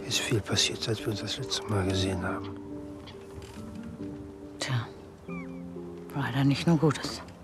Ist viel passiert, seit wir uns das letzte Mal gesehen haben. Tja, leider nicht nur Gutes.